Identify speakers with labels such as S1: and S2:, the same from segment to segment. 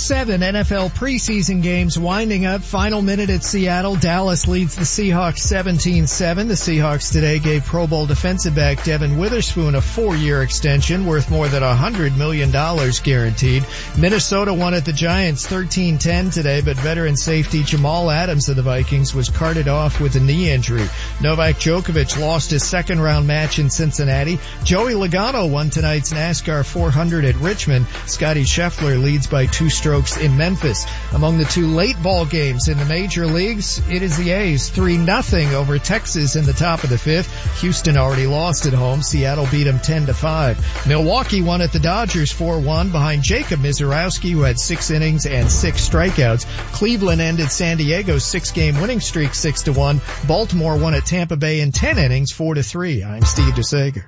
S1: 7 NFL preseason games winding up. Final minute at Seattle. Dallas leads the Seahawks 17-7. The Seahawks today gave Pro Bowl defensive back Devin Witherspoon a 4-year extension worth more than $100 million guaranteed. Minnesota won at the Giants 13-10 today, but veteran safety Jamal Adams of the Vikings was carted off with a knee injury. Novak Djokovic lost his second-round match in Cincinnati. Joey Logano won tonight's NASCAR 400 at Richmond. Scotty Scheffler leads by 2 strokes in Memphis. Among the 2 late ball games in the major leagues, it is the A's 3-0 over Texas in the top of the 5th. Houston already lost at home. Seattle beat them 10-5. Milwaukee won at the Dodgers 4-1 behind Jacob Mizorowski, who had 6 innings and 6 strikeouts. Cleveland ended San Diego's 6-game winning streak 6-1. Baltimore won at Tampa Bay in 10 innings 4-3. I'm Steve DeSager.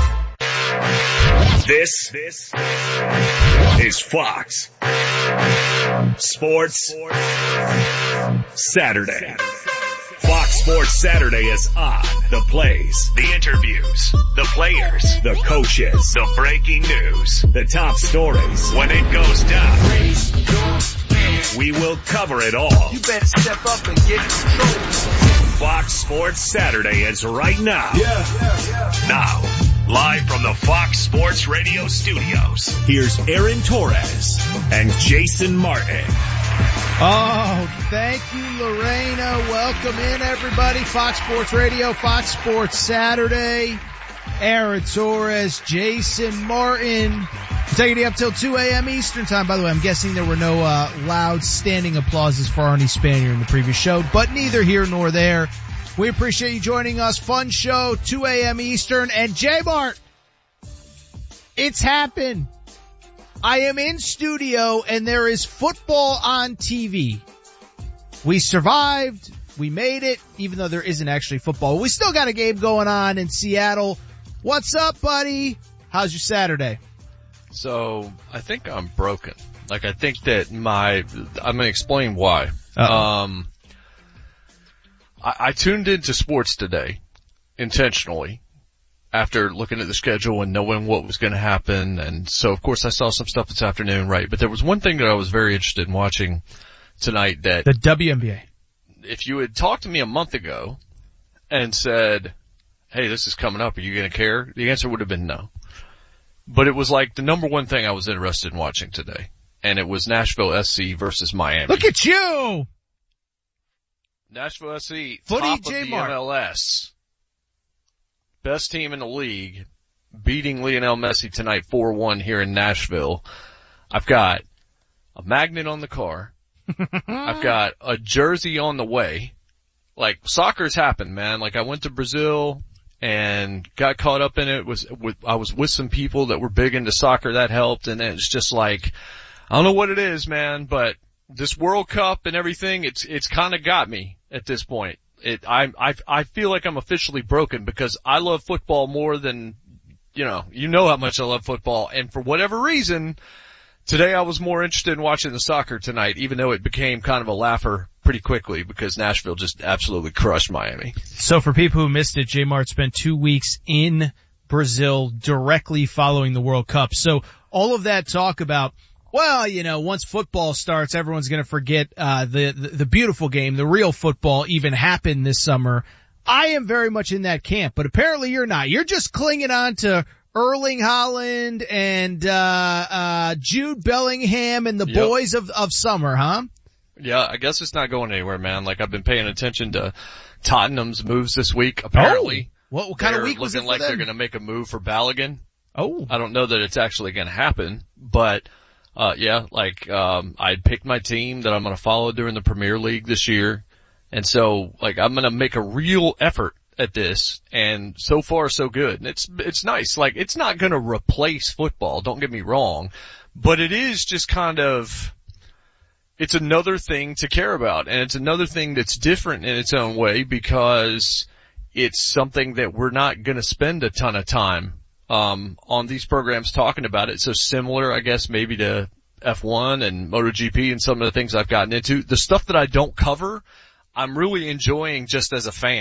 S2: This is Fox Sports Saturday. Fox Sports Saturday is on. The plays, the interviews, the players, the coaches, the breaking news, the top stories. When it goes down, we will cover it all.
S3: You better step up and get control.
S2: Fox Sports Saturday is right now. Now, live from the Fox Sports Radio studios, here's Aaron Torres and Jason Martin.
S4: Oh, thank you, Lorena. Welcome in, everybody. Fox Sports Radio, Fox Sports Saturday. Aaron Torres, Jason Martin. Taking you up till 2 a.m. Eastern time. By the way, I'm guessing there were no loud standing applauses for Arnie Spanier in the previous show, but neither here nor there. We appreciate you joining us. Fun show, 2 a.m. Eastern. And J-Mart, it's happened. I am in studio and there is football on TV. We survived. We made it, even though there isn't actually football. We still got a game going on in Seattle. What's up, buddy? How's your Saturday?
S5: So, I think I'm broken. Like, I think that I'm gonna explain why. I tuned into sports today, intentionally, after looking at the schedule and knowing what was gonna happen, and so of course I saw some stuff this afternoon, right? But there was one thing that I was very interested in watching tonight that...
S4: The WNBA.
S5: If you had talked to me a month ago and said, hey, this is coming up, are you gonna care? The answer would have been no. But it was like the number one thing I was interested in watching today. And it was Nashville SC versus Miami.
S4: Look at you!
S5: Nashville SC,
S4: Footy
S5: top of the
S4: J-Mart.
S5: MLS. Best team in the league, beating Lionel Messi tonight 4-1 here in Nashville. I've got a magnet on the car. I've got a jersey on the way. Like, soccer's happened, man. Like, I went to Brazil and got caught up in it. I was with some people that were big into soccer. That helped. And it's just like, I don't know what it is, man, but this World Cup and everything, it's kind of got me at this point. I feel like I'm officially broken because I love football more than, you know how much I love football. And for whatever reason, today I was more interested in watching the soccer tonight, even though it became kind of a laugher pretty quickly because Nashville just absolutely crushed Miami.
S4: So for people who missed it, J-Mart spent 2 weeks in Brazil directly following the World Cup. So all of that talk about, well, once football starts, everyone's going to forget the beautiful game, the real football even happened this summer. I am very much in that camp, but apparently you're not. You're just clinging on to Erling Haaland and Jude Bellingham and the boys of summer, huh?
S5: Yeah, I guess it's not going anywhere, man. Like, I've been paying attention to Tottenham's moves this week, apparently.
S4: Oh, what kind of week was it for them?
S5: Looking like they're going to make a move for Balogun.
S4: Oh.
S5: I don't know that it's actually going to happen, but I picked my team that I'm going to follow during the Premier League this year. And so, I'm going to make a real effort at this, and so far so good. And it's nice. Like, it's not going to replace football, don't get me wrong, but it is just kind of, it's another thing to care about, and it's another thing that's different in its own way because it's something that we're not going to spend a ton of time on these programs talking about it. So similar, I guess, maybe to F1 and MotoGP and some of the things I've gotten into. The stuff that I don't cover, I'm really enjoying just as a fan.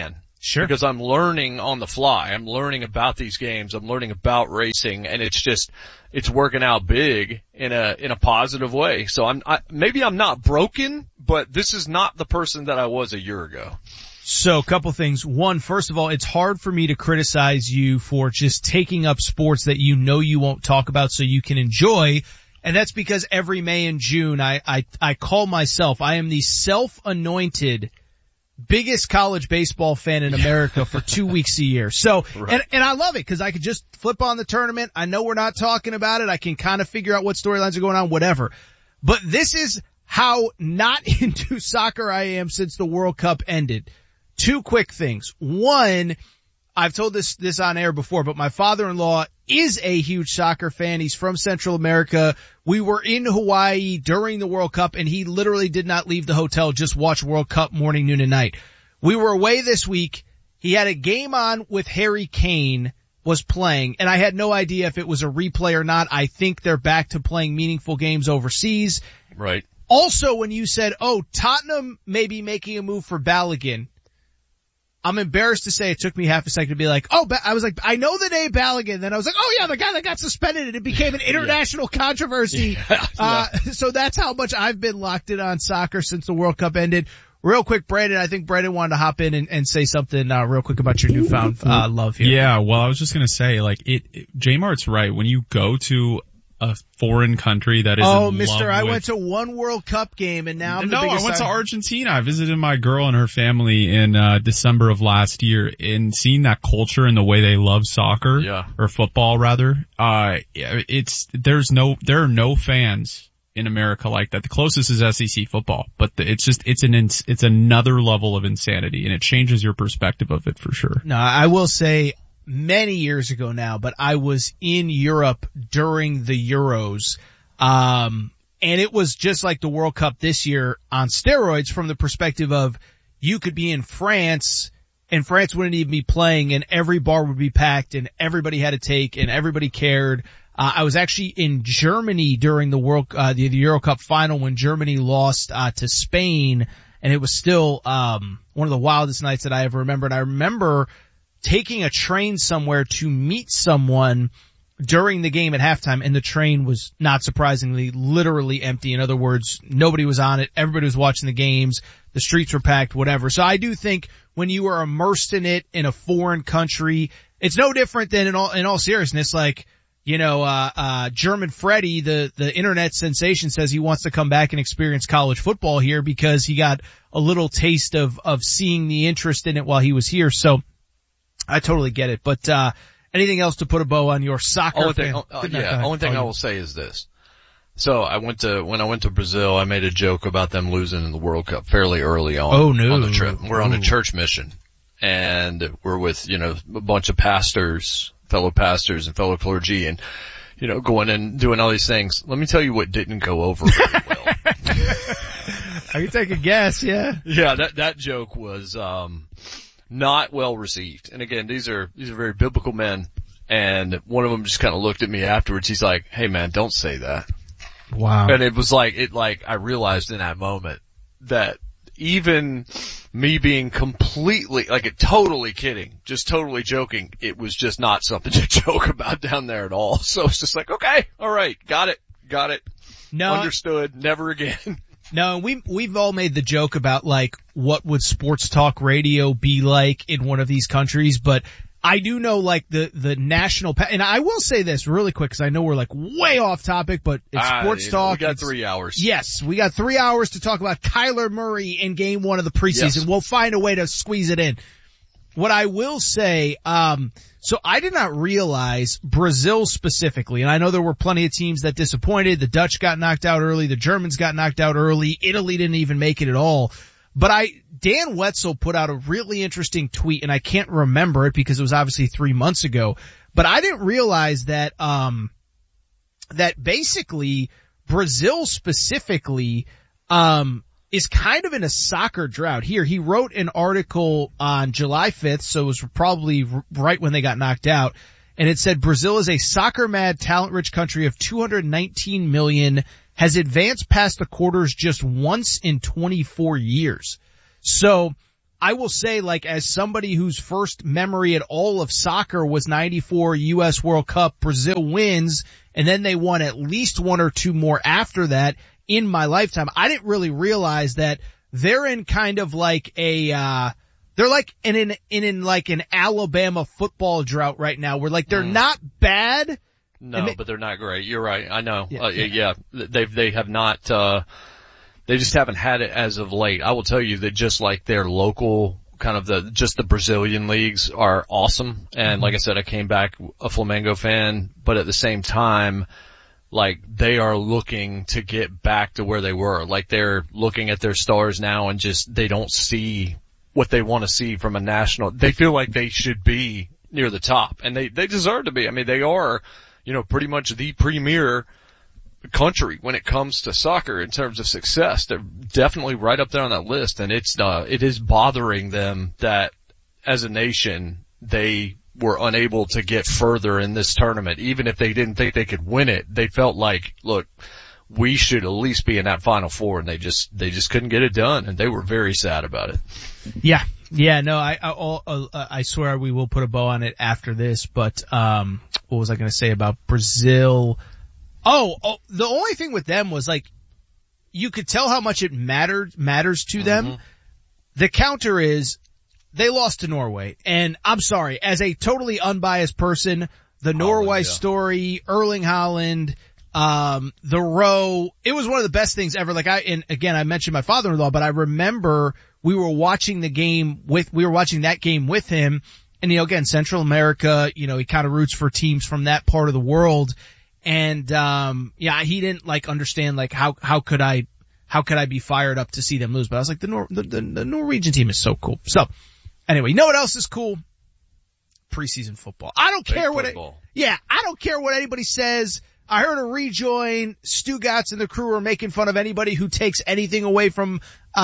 S4: Sure.
S5: Because I'm learning on the fly. I'm learning about these games. I'm learning about racing, and it's working out big in a positive way. So maybe I'm not broken, but this is not the person that I was a year ago.
S4: So a couple things. One, first of all, it's hard for me to criticize you for just taking up sports that you know you won't talk about so you can enjoy. And that's because every May and June I call myself, I am the self-anointed biggest college baseball fan in America for 2 weeks a year. So, right. and I love it because I could just flip on the tournament. I know we're not talking about it. I can kind of figure out what storylines are going on, whatever. But this is how not into soccer I am since the World Cup ended. Two quick things. One, I've told this on air before, but my father-in-law is a huge soccer fan. He's from Central America. We were in Hawaii during the World Cup, and he literally did not leave the hotel, just watch World Cup morning, noon, and night. We were away this week. He had a game on with Harry Kane was playing, and I had no idea if it was a replay or not. I think they're back to playing meaningful games overseas.
S5: Right.
S4: Also, when you said, Tottenham may be making a move for Balogun, I'm embarrassed to say it took me half a second to be like, I was like, I know the name Balogun. Then I was like, the guy that got suspended, and it became an international controversy. So that's how much I've been locked in on soccer since the World Cup ended. Real quick, Brandon, I think Brandon wanted to hop in and say something, real quick about your newfound, love here.
S6: Yeah, well, I was just gonna say, J-Mart's right. When you go to a foreign country that is
S4: I went to one World Cup game and now
S6: I went to Argentina. I visited my girl and her family in December of last year, and seeing that culture and the way they love soccer or football rather, there are no fans in America like that. The closest is SEC football, but it's another level of insanity, and it changes your perspective of it for sure.
S4: No, I will say many years ago now, but I was in Europe during the Euros, and it was just like the World Cup this year on steroids from the perspective of you could be in France and France wouldn't even be playing and every bar would be packed and everybody had a take and everybody cared. I was actually in Germany during the the Euro Cup final when Germany lost to Spain, and it was still one of the wildest nights that I ever remember. And I remember taking a train somewhere to meet someone during the game at halftime, and the train was, not surprisingly, literally empty. In other words, nobody was on it. Everybody was watching the games. The streets were packed, whatever. So I do think when you are immersed in it in a foreign country, it's no different than in all seriousness, German Freddie, the internet sensation, says he wants to come back and experience college football here because he got a little taste of seeing the interest in it while he was here. So I totally get it, but anything else to put a bow on your soccer?
S5: Only thing I will say is this. So when I went to Brazil, I made a joke about them losing in the World Cup fairly early on the trip. We're on a church mission, and we're with, a bunch of fellow pastors and fellow clergy, and, going and doing all these things. Let me tell you what didn't go over very well.
S4: I can take a guess, yeah.
S5: Yeah, that joke was, not well received. And again, these are very biblical men, and one of them just kind of looked at me afterwards. He's like, "Hey man, don't say that."
S4: Wow.
S5: And it was I realized in that moment that even me being completely, totally kidding, just totally joking, it was just not something to joke about down there at all. So it's just like, okay, alright, got it.
S4: No.
S5: Understood, never again.
S4: No, we've all made the joke about what would sports talk radio be like in one of these countries, but I do know the national, and I will say this really quick because I know we're way off topic, but it's sports talk.
S5: We got 3 hours.
S4: Yes, we got 3 hours to talk about Kyler Murray in game 1 of the preseason. Yes. We'll find a way to squeeze it in. What I will say, so I did not realize Brazil specifically, and I know there were plenty of teams that disappointed. The Dutch got knocked out early. The Germans got knocked out early. Italy didn't even make it at all. But Dan Wetzel put out a really interesting tweet, and I can't remember it because it was obviously 3 months ago. But I didn't realize that, that basically Brazil specifically, is kind of in a soccer drought. Here, he wrote an article on July 5th, so it was probably right when they got knocked out, and it said Brazil is a soccer-mad, talent-rich country of 219 million, has advanced past the quarters just once in 24 years. So I will say, like, as somebody whose first memory at all of soccer was 94 U.S. World Cup, Brazil wins, and then they won at least one or two more after that in my lifetime. I didn't really realize that they're in kind of like they're like in like an Alabama football drought right now, where like they're not bad.
S5: No, but they're not great. You're right. I know. Yeah. They have not, they just haven't had it as of late. I will tell you that just like their local kind of the Brazilian leagues are awesome. And like I said, I came back a Flamengo fan, but at the same time, like they are looking to get back to where they were. Like they're looking at their stars now and just, they don't see what they want to see from a national. They feel like they should be near the top, and they deserve to be. I mean, they are, pretty much the premier country when it comes to soccer in terms of success. They're definitely right up there on that list, and it is bothering them that as a nation they were unable to get further in this tournament. Even if they didn't think they could win it, they felt like, look, we should at least be in that Final Four, and they just couldn't get it done, and they were very sad about it.
S4: Yeah, no, I swear we will put a bow on it after this, but, what was I going to say about Brazil? Oh, the only thing with them was like, you could tell how much it matters to them. The counter is, they lost to Norway, and I'm sorry, as a totally unbiased person, the Norway story, Erling Haaland, the row, it was one of the best things ever. Like I mentioned my father-in-law, but I remember we were watching that game with him, and again, Central America, he kind of roots for teams from that part of the world. And, he didn't like understand like how could I be fired up to see them lose? But I was like, the Norwegian team is so cool. So anyway, you know what else is cool? Preseason football. I don't care I don't care what anybody says. I heard a rejoin. Stu Gatz and the crew are making fun of anybody who takes anything away from,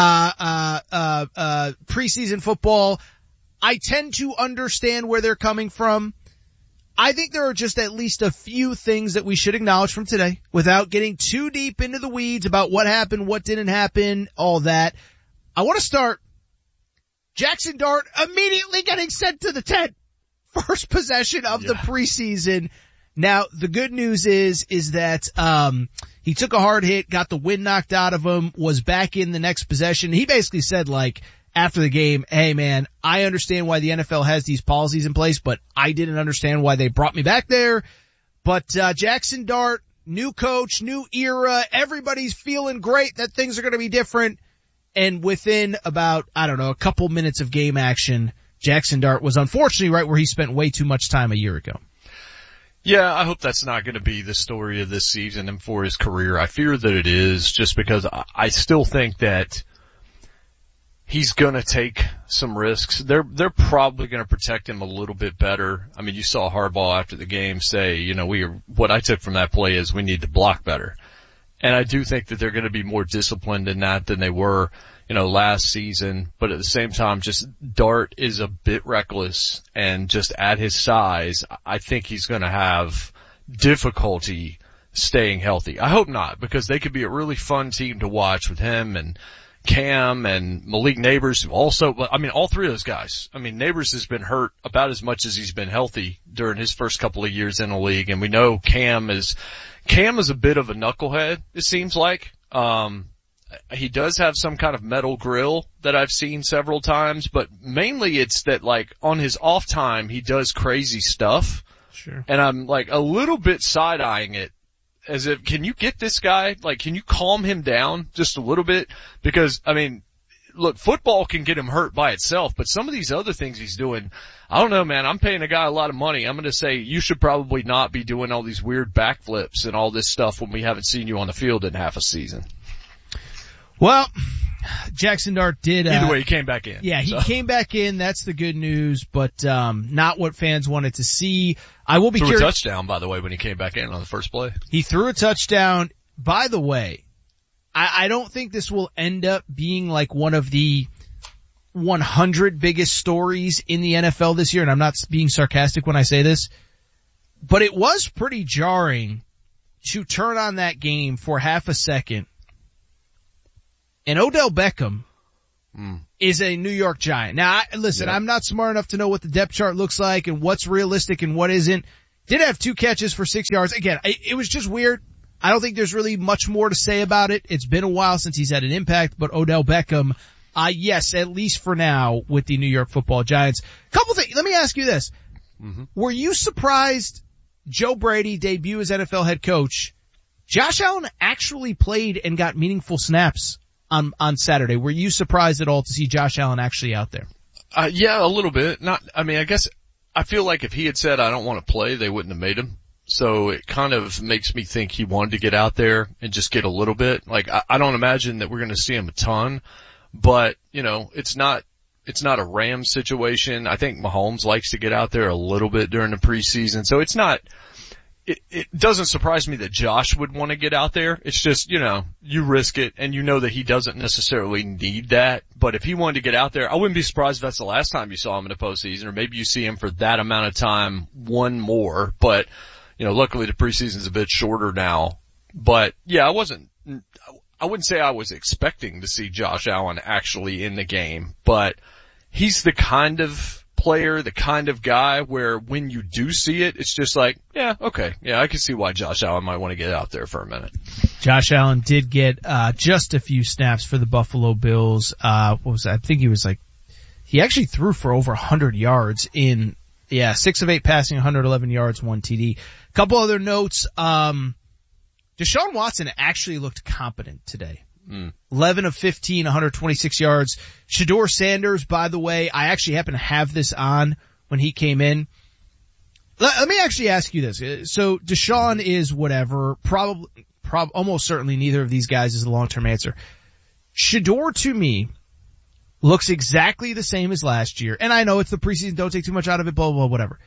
S4: preseason football. I tend to understand where they're coming from. I think there are just at least a few things that we should acknowledge from today without getting too deep into the weeds about what happened, what didn't happen, all that. I want to start Jackson Dart immediately getting sent to the tent. First possession of the preseason. Now, the good news is that, he took a hard hit, got the wind knocked out of him, was back in the next possession. He basically said like, after the game, hey man, I understand why the NFL has these policies in place, but I didn't understand why they brought me back there. But, Jackson Dart, new coach, new era, everybody's feeling great that things are going to be different. And within about, a couple minutes of game action, Jackson Dart was unfortunately right where he spent way too much time a year ago.
S5: Yeah, I hope that's not going to be the story of this season and for his career. I fear that it is, just because I still think that he's going to take some risks. They're probably going to protect him a little bit better. I mean, you saw Harbaugh after the game say, what I took from that play is we need to block better. And I do think that they're going to be more disciplined in that than they were, last season. But at the same time, just Dart is a bit reckless, and just at his size, I think he's going to have difficulty staying healthy. I hope not, because they could be a really fun team to watch with him and Cam and Malik Neighbors, who also, all three of those guys. Neighbors has been hurt about as much as he's been healthy during his first couple of years in the league, and we know Cam is a bit of a knucklehead, it seems like. He does have some kind of metal grill that I've seen several times, but mainly it's that like on his off time, he does crazy stuff.
S4: Sure.
S5: And I'm like a little bit side-eyeing it as if, can you get this guy? Like, can you calm him down just a little bit? Because, look, football can get him hurt by itself, but some of these other things he's doing, I don't know, man. I'm paying a guy a lot of money. I'm going to say you should probably not be doing all these weird backflips and all this stuff when we haven't seen you on the field in half a season.
S4: Well, Jackson Dart did,
S5: either way, he came back in.
S4: Yeah, he came back in. That's the good news, but, not what fans wanted to see. I will be curious.
S5: Threw a touchdown, by the way, when he came back in on the first play.
S4: He threw a touchdown. By the way, I don't think this will end up being like one of the 100 biggest stories in the NFL this year, and I'm not being sarcastic when I say this, but it was pretty jarring to turn on that game for half a second, and Odell Beckham is a New York Giant. Now, I'm not smart enough to know what the depth chart looks like and what's realistic and what isn't. Did have 2 catches for 6 yards. Again, it was just weird. I don't think there's really much more to say about it. It's been a while since he's had an impact, but Odell Beckham, yes, at least for now with the New York Football Giants. Couple things. Let me ask you this. Were you surprised Joe Brady debut as NFL head coach? Josh Allen actually played and got meaningful snaps on Saturday. Were you surprised at all to see Josh Allen actually out there?
S5: Yeah, a little bit. I guess I feel like if he had said, I don't want to play, they wouldn't have made him. So it kind of makes me think he wanted to get out there and just get a little bit. Like, I don't imagine that we're going to see him a ton, but, it's not a Rams situation. I think Mahomes likes to get out there a little bit during the preseason. So it doesn't surprise me that Josh would want to get out there. It's just, you risk it and you know that he doesn't necessarily need that. But if he wanted to get out there, I wouldn't be surprised if that's the last time you saw him in the postseason, or maybe you see him for that amount of time, one more. But, luckily the preseason's a bit shorter now. But yeah, I wouldn't say I was expecting to see Josh Allen actually in the game, but he's the kind of player, the kind of guy where when you do see it, it's just like, yeah, okay. Yeah, I can see why Josh Allen might want to get out there for a minute.
S4: Josh Allen did get, just a few snaps for the Buffalo Bills. What was that? I think he actually threw for over 100 yards 6 of 8 passing, 111 yards, 1 TD. Couple other notes. Deshaun Watson actually looked competent today. 11 of 15, 126 yards. Shedeur Sanders, by the way, I actually happen to have this on when he came in. Let me actually ask you this. So Deshaun is whatever, almost certainly neither of these guys is the long-term answer. Shedeur, to me, looks exactly the same as last year. And I know it's the preseason, don't take too much out of it, blah, blah, blah, whatever.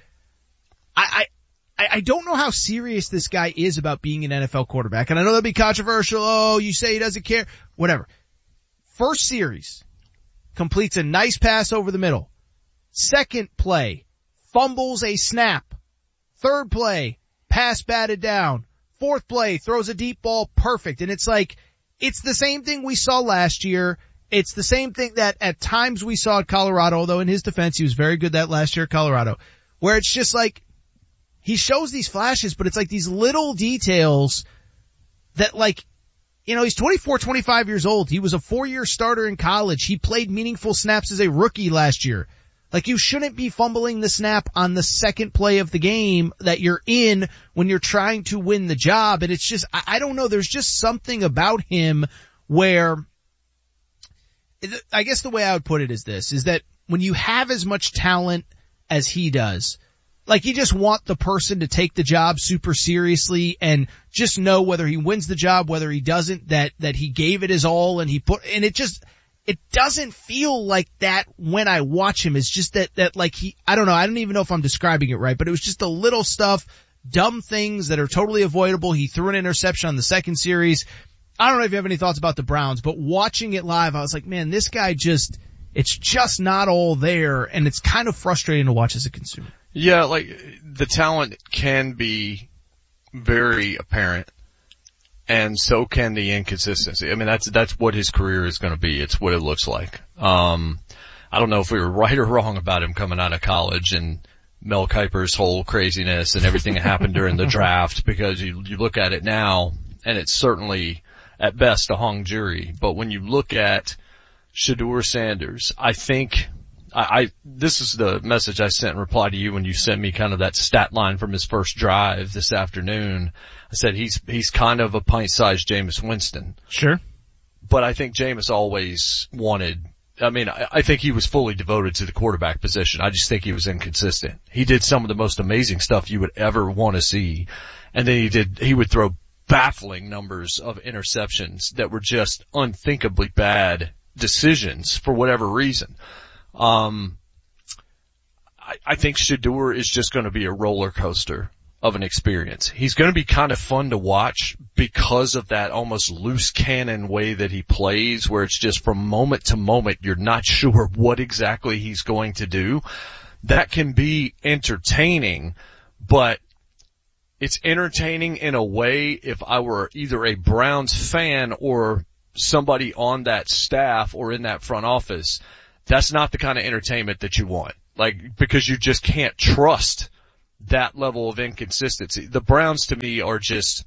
S4: I don't know how serious this guy is about being an NFL quarterback. And I know that'd be controversial. Oh, you say he doesn't care. Whatever. First series, completes a nice pass over the middle. Second play, fumbles a snap. Third play, pass batted down. Fourth play, throws a deep ball, perfect. And it's like, it's the same thing we saw last year. It's the same thing that at times we saw at Colorado, although in his defense he was very good that last year at Colorado, where it's just like, he shows these flashes, but it's like these little details that he's 24, 25 years old. He was a 4-year starter in college. He played meaningful snaps as a rookie last year. Like, you shouldn't be fumbling the snap on the second play of the game that you're in when you're trying to win the job. And it's just, I don't know, there's just something about him where, I guess the way I would put it is this, is that when you have as much talent as he does, like, you just want the person to take the job super seriously and just know whether he wins the job, whether he doesn't, that he gave it his all and it doesn't feel like that when I watch him. It's just that I don't know, I don't even know if I'm describing it right, but it was just the little stuff, dumb things that are totally avoidable. He threw an interception on the second series. I don't know if you have any thoughts about the Browns, but watching it live, I was like, man, this guy it's just not all there, and it's kind of frustrating to watch as a consumer.
S5: Yeah, like, the talent can be very apparent, and so can the inconsistency. I mean, that's what his career is going to be. It's what it looks like. I don't know if we were right or wrong about him coming out of college and Mel Kiper's whole craziness and everything that happened during the draft, because you look at it now, and it's certainly, at best, a hung jury. But when you look at Shedeur Sanders, I think, this is the message I sent in reply to you when you sent me kind of that stat line from his first drive this afternoon. I said he's kind of a pint-sized Jameis Winston.
S4: Sure.
S5: But I think Jameis always I think he was fully devoted to the quarterback position. I just think he was inconsistent. He did some of the most amazing stuff you would ever want to see. And then he would throw baffling numbers of interceptions that were just unthinkably bad decisions for whatever reason. I think Shedeur is just going to be a roller coaster of an experience. He's going to be kind of fun to watch because of that almost loose cannon way that he plays, where it's just from moment to moment you're not sure what exactly he's going to do. That can be entertaining, but it's entertaining in a way if I were either a Browns fan or somebody on that staff or in that front office, that's not the kind of entertainment that you want. Like, because you just can't trust that level of inconsistency. The Browns to me are just,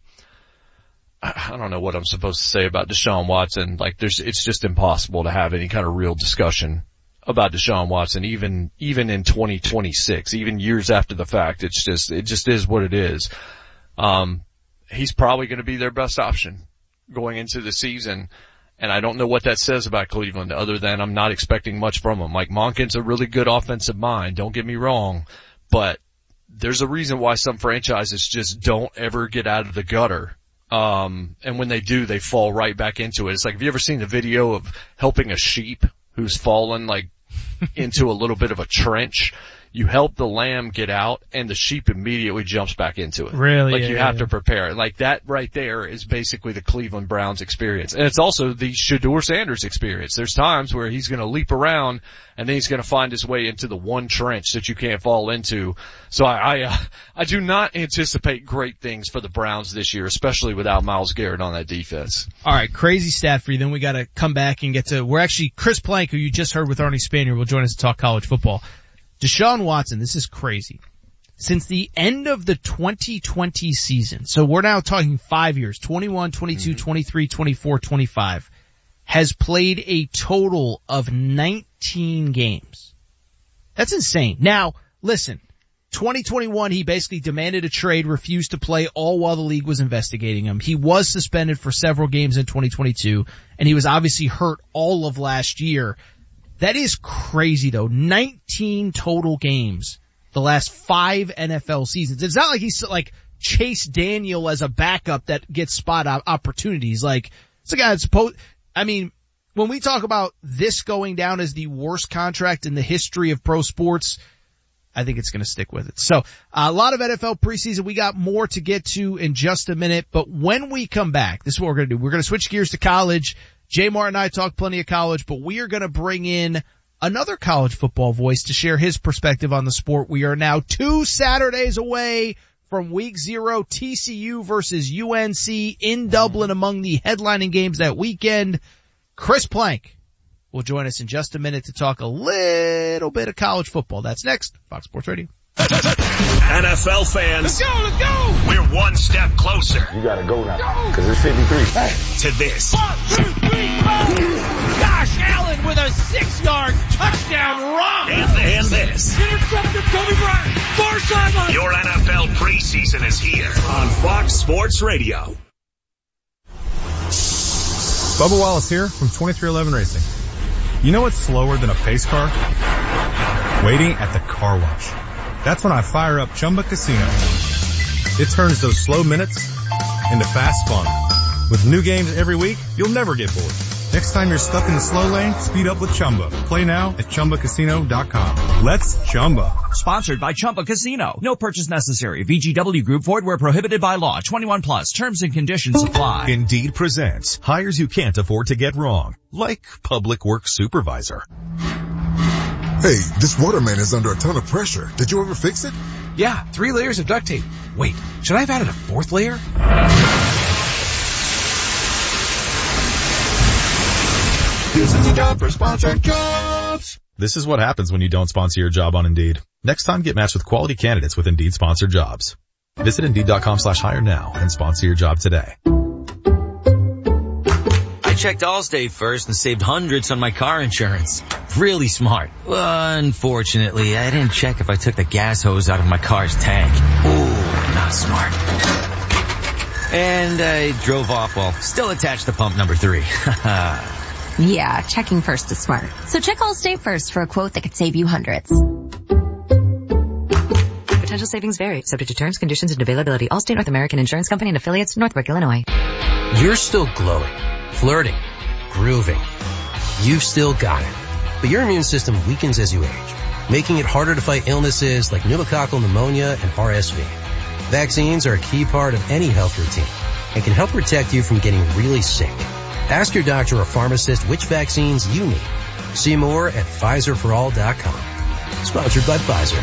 S5: I don't know what I'm supposed to say about Deshaun Watson. Like, it's just impossible to have any kind of real discussion about Deshaun Watson, even in 2026, even years after the fact. It just is what it is. He's probably going to be their best option going into the season. And I don't know what that says about Cleveland other than I'm not expecting much from him. Mike Monken's a really good offensive mind. Don't get me wrong, but there's a reason why some franchises just don't ever get out of the gutter. And when they do, they fall right back into it. It's like, have you ever seen the video of helping a sheep who's fallen like into a little bit of a trench? You help the lamb get out and the sheep immediately jumps back into it.
S4: Really?
S5: Like you have to prepare. Like that right there is basically the Cleveland Browns experience. And it's also the Shedeur Sanders experience. There's times where he's going to leap around and then he's going to find his way into the one trench that you can't fall into. So I do not anticipate great things for the Browns this year, especially without Myles Garrett on that defense.
S4: All right, crazy stat for you. Then we got to come back and we're actually Chris Plank, who you just heard with Arnie Spanier, will join us to talk college football. Deshaun Watson, this is crazy. Since the end of the 2020 season, so we're now talking 5 years, 21, 22, 23, 24, 25, has played a total of 19 games. That's insane. Now, listen, 2021, he basically demanded a trade, refused to play, all while the league was investigating him. He was suspended for several games in 2022, and he was obviously hurt all of last year. That is crazy though. 19 total games the last 5 NFL seasons. It's not like he's like Chase Daniel as a backup that gets spot opportunities. Like, it's a guy that's when we talk about this going down as the worst contract in the history of pro sports, I think it's going to stick with it. So, a lot of NFL preseason. We got more to get to in just a minute, but when we come back, this is what we're going to do. We're going to switch gears to college. Jay Martin and I talk plenty of college, but we are going to bring in another college football voice to share his perspective on the sport. We are now 2 Saturdays away from week 0, TCU versus UNC in Dublin, among the headlining games that weekend. Chris Plank will join us in just a minute to talk a little bit of college football. That's next. Fox Sports Radio.
S2: NFL fans,
S3: let's go!
S2: We're one step closer.
S7: You gotta go now, because it's 53. Hey.
S2: To this.
S3: 1, 2, 3, go! Josh Allen with a 6-yard touchdown run.
S2: And this.
S3: Intercepted Kobe Bryant. Far sideline.
S2: Your NFL preseason is here on Fox Sports Radio.
S8: Bubba Wallace here from 2311 Racing. You know what's slower than a pace car? Waiting at the car wash. That's when I fire up Chumba Casino. It turns those slow minutes into fast fun. With new games every week, you'll never get bored. Next time you're stuck in the slow lane, speed up with Chumba. Play now at ChumbaCasino.com. Let's Chumba.
S9: Sponsored by Chumba Casino. No purchase necessary. VGW Group. Void where prohibited by law. 21 plus. Terms and conditions apply.
S10: Indeed presents hires you can't afford to get wrong. Like public works supervisor.
S11: Hey, this waterman is under a ton of pressure. Did you ever fix it?
S12: Yeah, 3 layers of duct tape. Wait, should I have added a 4th layer?
S10: This is a job for sponsored jobs. This is what happens when you don't sponsor your job on Indeed. Next time, get matched with quality candidates with Indeed sponsored jobs. Visit Indeed.com/hire now and sponsor your job today.
S13: I checked Allstate first and saved hundreds on my car insurance. Really smart. Unfortunately, I didn't check if I took the gas hose out of my car's tank. Ooh, not smart. And I drove off while still attached to pump number 3.
S14: Yeah, checking first is smart. So check Allstate first for a quote that could save you hundreds.
S15: Potential savings vary, subject to terms, conditions, and availability. Allstate North American Insurance Company and affiliates, Northbrook, Illinois.
S12: You're still glowing, flirting, grooving. You've still got it. But your immune system weakens as you age, making it harder to fight illnesses like pneumococcal pneumonia and RSV. Vaccines are a key part of any health routine and can help protect you from getting really sick. Ask your doctor or pharmacist which vaccines you need. See more at PfizerForAll.com. Sponsored by Pfizer.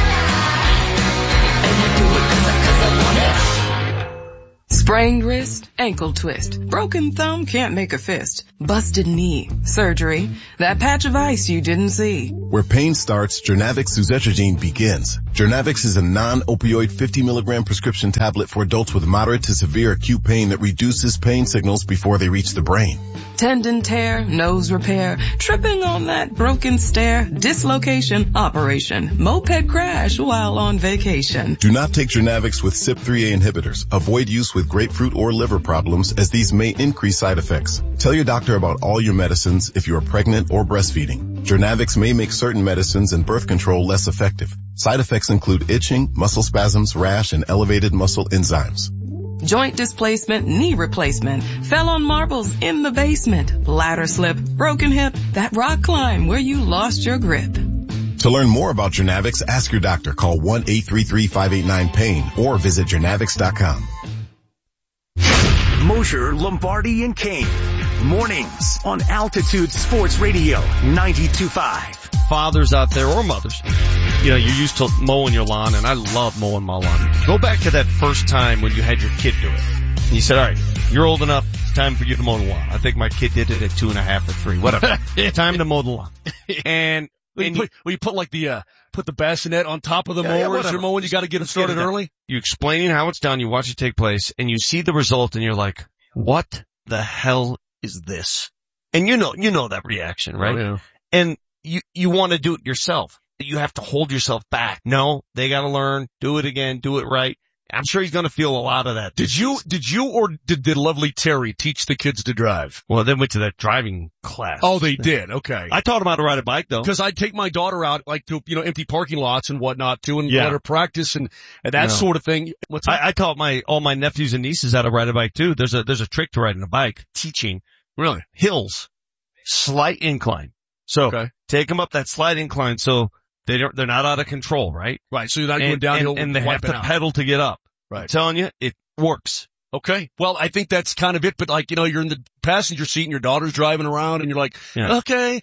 S15: Sprained wrist?
S16: ankle twist. Broken thumb can't make a fist. Busted knee. Surgery. That patch of ice you didn't see.
S17: Where pain starts, Jernavix suzetrigine begins. Jernavix is a non-opioid 50 milligram prescription tablet for adults with moderate to severe acute pain that reduces pain signals before they reach the brain.
S16: Tendon tear, nose repair, tripping on that broken stair, dislocation, operation, moped crash while on vacation.
S17: Do not take Jernavix with CYP3A inhibitors. Avoid use with grapefruit or liver problems as these may increase side effects. Tell your doctor about all your medicines if you are pregnant or breastfeeding. Jernavix may make certain medicines and birth control less effective. Side effects include itching, muscle spasms, rash, and elevated muscle enzymes.
S16: Joint displacement, knee replacement, fell on marbles in the basement, ladder slip, broken hip, that rock climb where you lost your grip.
S17: To learn more about Jernavix, ask your doctor. Call 1-833-589-PAIN or visit Jernavix.com.
S2: Mosher, Lombardi, and Kane. Mornings on Altitude Sports Radio 92.5.
S3: Fathers out there or mothers, you know, you're used to mowing your lawn, and I love mowing my lawn. Go back to that first time when you had your kid do it. And you said, all right, you're old enough, it's time for you to mow the lawn. I think my kid did it at 2.5 or 3, whatever. Time to mow the lawn. And you put like put the bassinet on top of the mower as you're mowing, you gotta get it started early. You explaining how it's done, you watch it take place, and you see the result, and you're like, what the hell is this? And you know that reaction, right? Oh, yeah. And you want to do it yourself. You have to hold yourself back. No, they got to learn, do it again, do it right. I'm sure he's going to feel a lot of that. Did you or did lovely Terry teach the kids to drive? Well, they went to that driving class. Oh, they did. Okay. I taught them how to ride a bike though. Cause I'd take my daughter out like to, empty parking lots and whatnot too and let her practice and that sort of thing. I taught all my nephews and nieces how to ride a bike too. There's a trick to riding a bike. Teaching. Really? Hills. Slight incline. So take them up that slight incline so they're not out of control, right? Right. So you're not going downhill and they have to pedal to get up. Right. I'm telling you, it works. Okay. Well, I think that's kind of it, but you're in the passenger seat and your daughter's driving around and you're like, okay,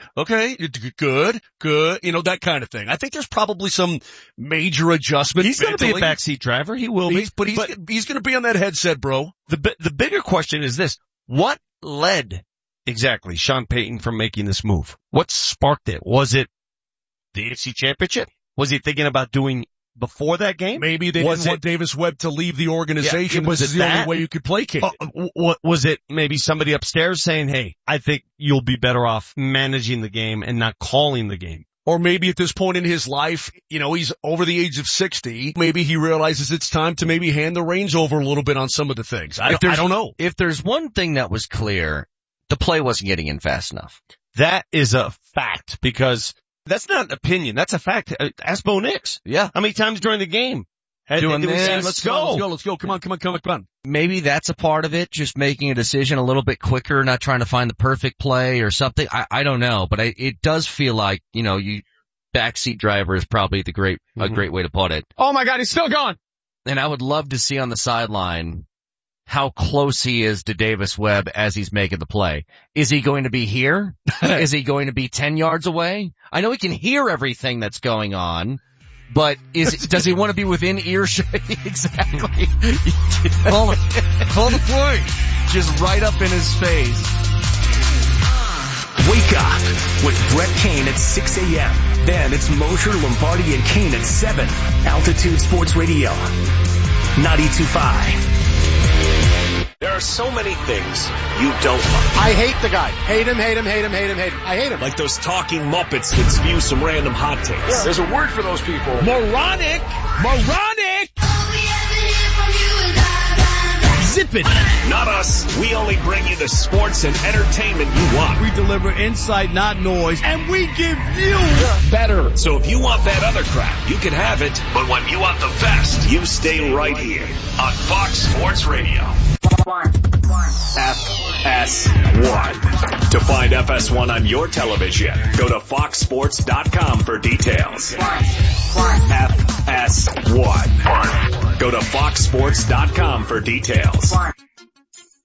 S3: good, that kind of thing. I think there's probably some major adjustment. He's going to be a backseat driver. He will be. But he's going to be on that headset, bro. The bigger question is this. What led exactly Sean Payton from making this move? What sparked it? Was it the AFC Championship? Was he thinking about doing before that game? Maybe they didn't want Davis Webb to leave the organization. Was it the only way you could placate it? Was it maybe somebody upstairs saying, hey, I think you'll be better off managing the game and not calling the game? Or maybe at this point in his life, he's over the age of 60. Maybe he realizes it's time to maybe hand the reins over a little bit on some of the things. I don't know.
S18: If there's one thing that was clear, the play wasn't getting in fast enough.
S3: That is a fact because that's not an opinion. That's a fact. Ask Bo Nix. Yeah. How many times during the game? Doing this. Let's go. Come on.
S18: Maybe that's a part of it. Just making a decision a little bit quicker, not trying to find the perfect play or something. I don't know, but it does feel like, backseat driver is probably a great way to put it.
S3: Oh my God, he's still gone.
S18: And I would love to see on the sideline how close he is to Davis Webb as he's making the play. Is he going to be here? Is he going to be 10 yards away? I know he can hear everything that's going on, but does he want to be within earshot? Exactly. Call the play. Just right up in his face.
S2: Wake up with Brett Kane at 6 a.m. Then it's Mosher, Lombardi, and Kane at 7. Altitude Sports Radio 92.5. There are so many things you don't like.
S19: I hate the guy. Hate him. I hate him.
S2: Like those talking Muppets that spew some random hot takes.
S19: Yeah. There's a word for those people.
S3: Moronic. Zip it.
S2: Not us. We only bring you the sports and entertainment you want.
S4: We deliver insight, not noise. And we give you
S2: better. So if you want that other crap, you can have it. But when you want the best, you stay right here on Fox Sports Radio. FS1. To find FS1 on your television, go to foxsports.com for details. FS1. Go to foxsports.com for details.